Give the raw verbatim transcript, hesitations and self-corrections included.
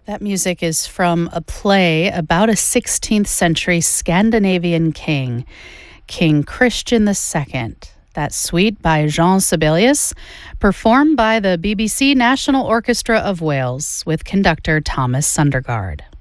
That music is from a play about a sixteenth century Scandinavian king, King Christian the Second. That suite by Jean Sibelius, performed by the B B C National Orchestra of Wales with conductor Thomas Sundergaard.